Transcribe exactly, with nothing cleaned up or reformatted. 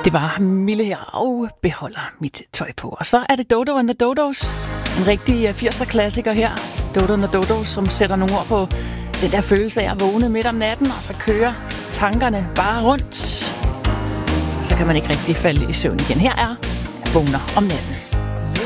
Det var Mille her, og beholder mit tøj på. Og så er det Dodo and the Dodos. En rigtig firser-klassiker her. Dodo and the Dodos, som sætter nogle ord på den der følelse af at vågne midt om natten, og så kører tankerne bare rundt. Så kan man ikke rigtig falde i søvn igen. Her er Jeg vågner om natten.